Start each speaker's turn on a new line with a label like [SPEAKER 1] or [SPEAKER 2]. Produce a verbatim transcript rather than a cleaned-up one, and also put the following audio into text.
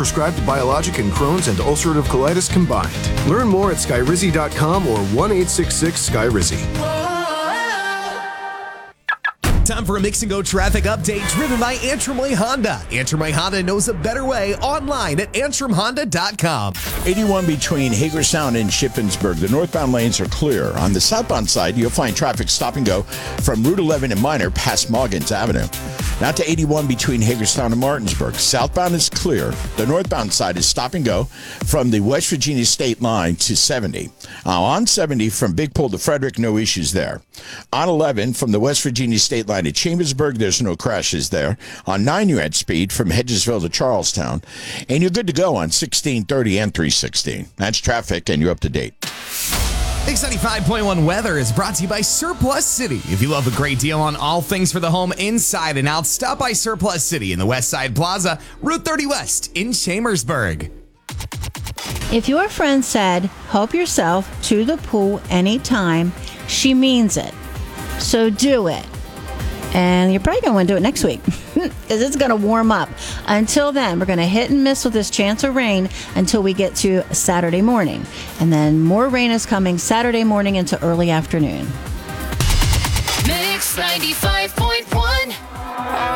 [SPEAKER 1] prescribed biologic and Crohn's and ulcerative colitis combined. Learn more at skyrizi dot com or one eight six six sky rizzy.
[SPEAKER 2] Time for a Mix and Go traffic update driven by Antrim Way Honda. Antrim Way Honda knows a better way online at antrim honda dot com.
[SPEAKER 3] eighty-one between Hagerstown and Shippensburg. The northbound lanes are clear. On the southbound side, you'll find traffic stop and go from Route eleven and Minor past Moggins Avenue. Now to eighty-one between Hagerstown and Martinsburg. Southbound is clear. The northbound side is stop and go from the West Virginia state line to seventy. Uh, on seventy from Big Pole to Frederick, no issues there. On eleven from the West Virginia state line to Chambersburg, there's no crashes there. On nine, you're at speed from Hedgesville to Charlestown. And you're good to go on sixteen thirty and three sixteen. That's traffic, and you're up to date.
[SPEAKER 2] Mix ninety-five point one weather is brought to you by Surplus City. If you love a great deal on all things for the home inside and out, stop by Surplus City in the West Side Plaza, Route thirty West in Chambersburg.
[SPEAKER 4] If your friend said, help yourself to the pool anytime, she means it. So do it. And you're probably going to want to do it next week because it's going to warm up. Until then, we're going to hit and miss with this chance of rain until we get to Saturday morning. And then more rain is coming Saturday morning into early afternoon.
[SPEAKER 5] Mix ninety-five point one.